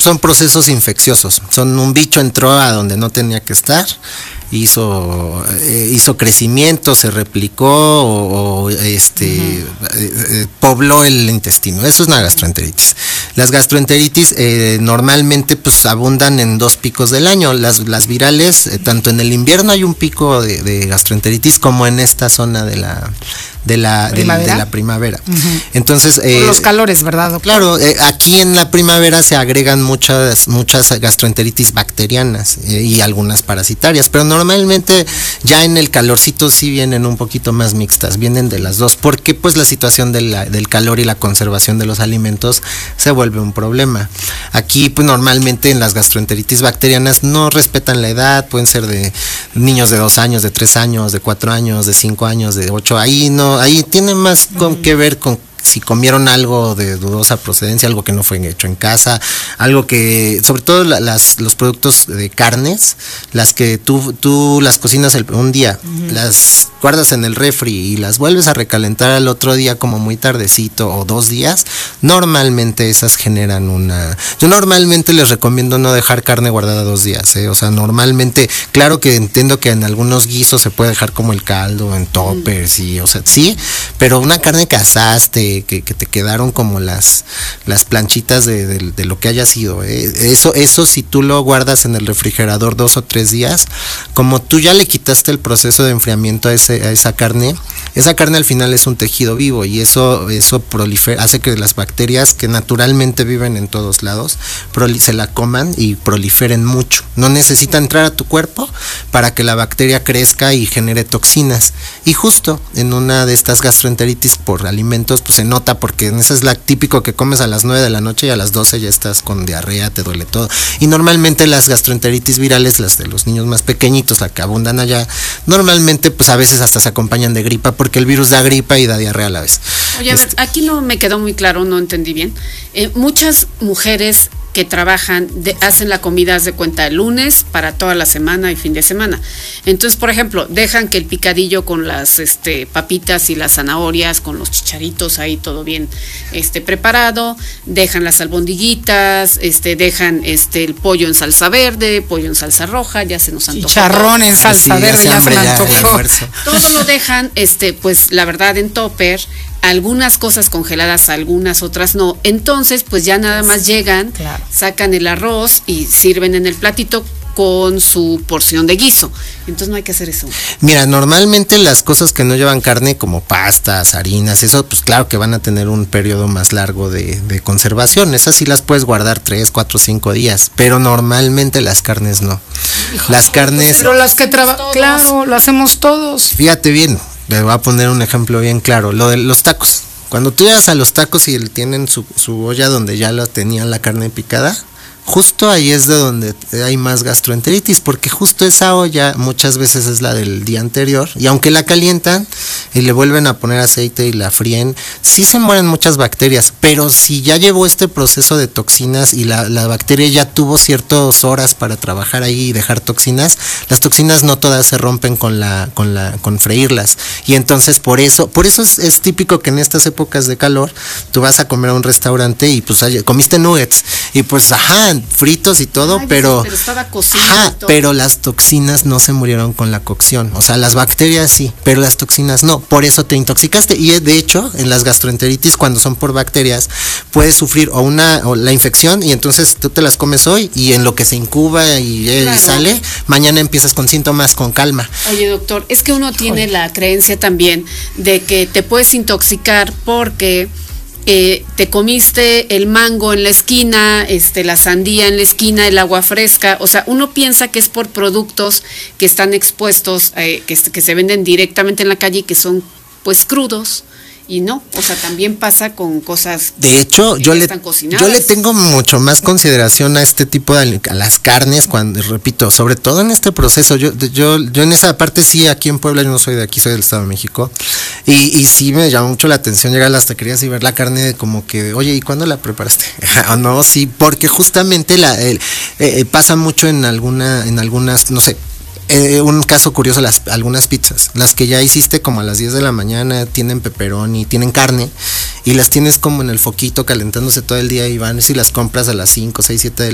son procesos infecciosos. Son un bicho entró a donde no tenía que estar, hizo crecimiento, se replicó o pobló el intestino. Eso es una gastroenteritis. Las gastroenteritis normalmente pues abundan en 2 picos del año. Las virales, tanto en el invierno hay un pico de gastroenteritis como en esta zona de la primavera. Entonces, los calores, ¿verdad, doctor? Claro, aquí en la primavera se agregan muchas gastroenteritis bacterianas y algunas parasitarias, pero normalmente ya en el calorcito sí vienen un poquito más mixtas, vienen de las dos, porque pues la situación del calor y la conservación de los alimentos se vuelve un problema. Aquí pues normalmente en las gastroenteritis bacterianas no respetan la edad, pueden ser de niños de 2 años, de 3 años, de 4 años, de 5 años, de 8, ahí tiene más que ver con si comieron algo de dudosa procedencia, algo que no fue hecho en casa, algo que, sobre todo los productos de carnes, las que tú las cocinas un día, las guardas en el refri y las vuelves a recalentar al otro día como muy tardecito o 2 días, normalmente esas generan yo normalmente les recomiendo no dejar carne guardada 2 días, o sea, normalmente, claro que entiendo que en algunos guisos se puede dejar como el caldo en toppers y, o sea, sí, pero una carne que asaste, que te quedaron como las planchitas de lo que haya sido, eso si tú lo guardas en el refrigerador 2 o 3 días, como tú ya le quitaste el proceso de enfriamiento a esa carne al final es un tejido vivo y eso prolifera, hace que las bacterias que naturalmente viven en todos lados se la coman y proliferen mucho. No necesita entrar a tu cuerpo para que la bacteria crezca y genere toxinas, y justo en una de estas gastroenteritis por alimentos pues se nota, porque en esa es la típico que comes a las 9 de la noche y a las 12 ya estás con diarrea, te duele todo. Y normalmente las gastroenteritis virales, las de los niños más pequeñitos, la que abundan allá, normalmente pues a veces hasta se acompañan de gripa, porque el virus da gripa y da diarrea a la vez. Oye, a ver, aquí no me quedó muy claro, no entendí bien. Muchas mujeres que trabajan, hacen la comida, haz de cuenta, el lunes para toda la semana y fin de semana. Entonces, por ejemplo, dejan que el picadillo con las papitas y las zanahorias, con los chicharitos ahí todo bien preparado, dejan las albondiguitas, dejan el pollo en salsa verde, pollo en salsa roja, ya se nos antojó. Chicharrón en salsa verde, ya se me antojó. Todo lo dejan, pues la verdad, en topper. Algunas cosas congeladas, algunas otras no. Entonces, pues ya nada más llegan, claro, sacan el arroz y sirven en el platito con su porción de guiso. Entonces no hay que hacer eso. Mira, normalmente las cosas que no llevan carne, como pastas, harinas, eso, pues claro que van a tener un periodo más largo de conservación. Esas sí las puedes guardar 3, 4, 5 días, pero normalmente las carnes no. Las carnes... Pero las que claro, lo hacemos todos. Fíjate bien. Le voy a poner un ejemplo bien claro, lo de los tacos. Cuando tú llegas a los tacos y tienen su olla donde ya tenían la carne picada, justo ahí es de donde hay más gastroenteritis, porque justo esa olla muchas veces es la del día anterior, y aunque la calientan y le vuelven a poner aceite y la fríen, sí se mueren muchas bacterias, pero si ya llevó este proceso de toxinas y la bacteria ya tuvo ciertas horas para trabajar ahí y dejar toxinas, las toxinas no todas se rompen con freírlas, y entonces por eso es típico que en estas épocas de calor tú vas a comer a un restaurante y pues comiste nuggets y pues fritos y todo, pero estaba cocido, pero las toxinas no se murieron con la cocción, o sea, las bacterias sí, pero las toxinas no, por eso te intoxicaste. Y de hecho en las gastroenteritis, cuando son por bacterias, puedes sufrir o la infección, y entonces tú te las comes hoy y en lo que se incuba y sale, mañana empiezas con síntomas con calma. Oye, doctor, es que uno tiene la creencia también de que te puedes intoxicar porque te comiste el mango en la esquina, la sandía en la esquina, el agua fresca. O sea, uno piensa que es por productos que están expuestos, que se venden directamente en la calle y que son pues crudos. Y no, o sea, también pasa con cosas. De hecho, yo le tengo mucho más consideración a este tipo a las carnes, cuando, repito, sobre todo en este proceso. Yo en esa parte sí, aquí en Puebla, yo no soy de aquí, soy del Estado de México, y sí me llamó mucho la atención llegar a las taquerías y ver la carne como que, oye, ¿y cuándo la preparaste? O no, sí, porque justamente pasa mucho en algunas, no sé. Un caso curioso, algunas pizzas, las que ya hiciste como a las 10 de la mañana, tienen pepperoni, tienen carne, y las tienes como en el foquito calentándose todo el día, y van, si las compras a las 5, 6, 7 de